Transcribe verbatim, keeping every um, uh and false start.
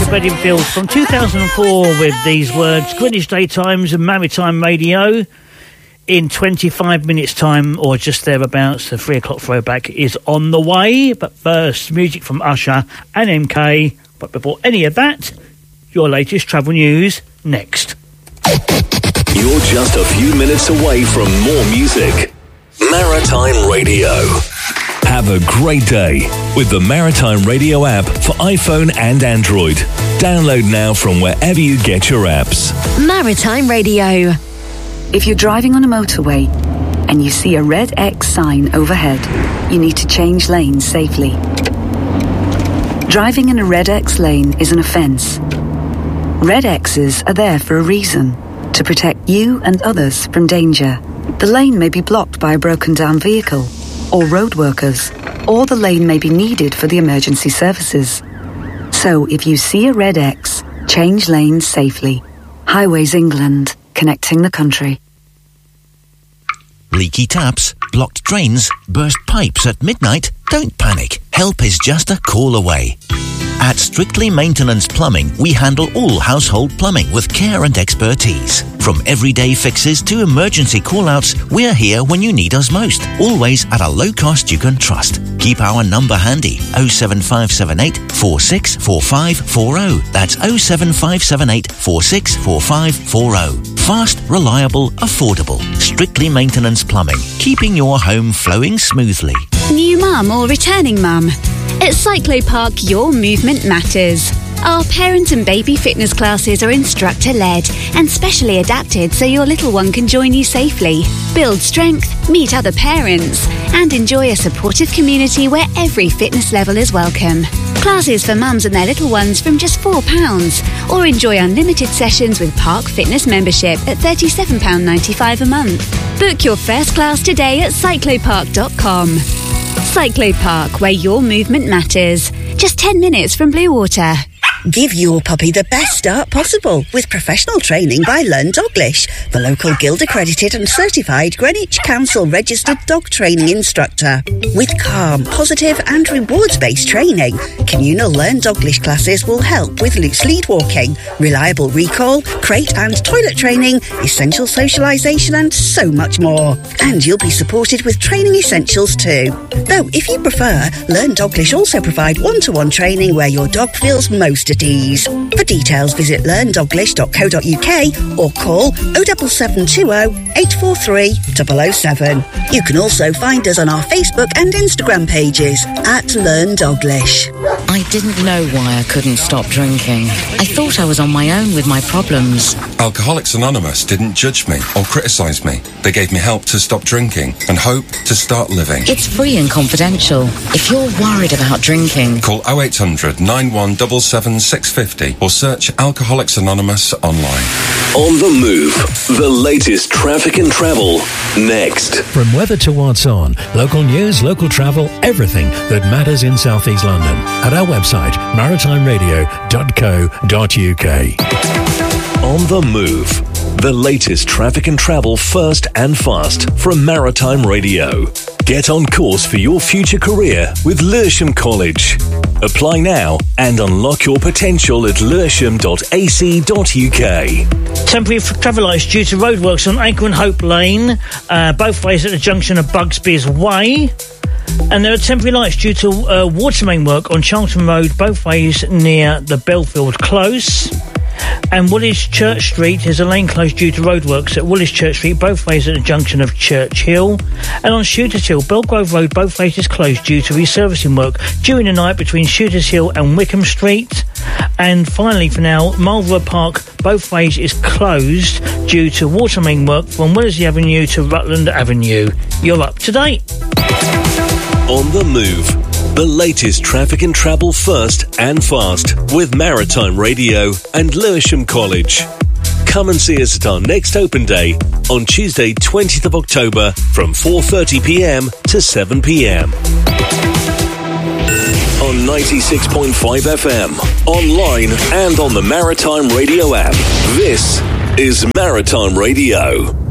Bedingfield from two thousand four with these words: Greenwich Daytimes and Maritime Radio. In twenty-five minutes' time, or just thereabouts, the three o'clock throwback is on the way. But first, music from Usher and M K. But before any of that, your latest travel news next. You're just a few minutes away from more music. Maritime Radio. Have a great day with the Maritime Radio app for iPhone and Android. Download now from wherever you get your apps. Maritime Radio. If you're driving on a motorway and you see a red X sign overhead, you need to change lanes safely. Driving in a red X lane is an offence. Red X's are there for a reason, to protect you and others from danger. The lane may be blocked by a broken down vehicle or road workers, or the lane may be needed for the emergency services. So if you see a red X, change lanes safely. Highways England, connecting the country. Leaky taps, blocked drains, burst pipes at midnight? Don't panic. Help is just a call away. At Strictly Maintenance Plumbing, we handle all household plumbing with care and expertise. From everyday fixes to emergency call-outs, we're here when you need us most. Always at a low cost you can trust. Keep our number handy, oh seven five seven eight, four six four five four oh. That's oh seven five seven eight, four six four five four oh. Fast, reliable, affordable. Strictly Maintenance Plumbing, keeping your home flowing smoothly. New mum or returning mum? At Cyclopark, your movement matters. Our parent and baby fitness classes are instructor-led and specially adapted so your little one can join you safely. Build strength, meet other parents, and enjoy a supportive community where every fitness level is welcome. Classes for mums and their little ones from just four pounds, or enjoy unlimited sessions with Park Fitness membership at thirty-seven pounds ninety-five a month. Book your first class today at cyclopark dot com. Cyclopark, where your movement matters. Just ten minutes from Bluewater. Give your puppy the best start possible with professional training by Learn Doglish, the local Guild accredited and certified Greenwich Council registered dog training instructor. With calm, positive and rewards-based training, communal Learn Doglish classes will help with loose lead walking, reliable recall, crate and toilet training, essential socialisation and so much more. And you'll be supported with training essentials too. Though if you prefer, Learn Doglish also provide one-to-one training where your dog feels most at ease. For details, visit learn doglish dot co dot uk or call oh seven seven two oh, eight four three, double oh seven. You can also find us on our Facebook and Instagram pages at Learn Doglish. I didn't know why I couldn't stop drinking. I thought I was on my own with my problems. Alcoholics Anonymous didn't judge me or criticise me. They gave me help to stop drinking and hope to start living. It's free and confidential. If you're worried about drinking, call oh eight hundred, nine one seven seven, six five oh or search Alcoholics Anonymous online. On the Move, the latest traffic and travel, next. From weather to what's on, local news, local travel, everything that matters in South East London at our website, maritime radio dot co dot uk. On the Move, the latest traffic and travel first and fast from Maritime Radio. Get on course for your future career with Lewisham College. Apply now and unlock your potential at lewisham dot a c dot u k. Temporary travel lights due to roadworks on Anchor and Hope Lane, uh, both ways at the junction of Bugsby's Way. And there are temporary lights due to uh, water main work on Charlton Road, both ways near the Belfield Close. And Woolwich Church Street is a lane closed due to roadworks at Woolwich Church Street, both ways at the junction of Church Hill. And on Shooters Hill, Belgrove Road, both ways is closed due to resurfacing work during the night between Shooters Hill and Wickham Street. And finally, for now, Marlborough Park, both ways is closed due to water main work from Wellesley Avenue to Rutland Avenue. You're up to date. On the Move, the latest traffic and travel first and fast with Maritime Radio and Lewisham College. Come and see us at our next open day on Tuesday, twentieth of October from four thirty p m to seven p m on ninety-six point five F M, online and on the Maritime Radio app. This is Maritime Radio.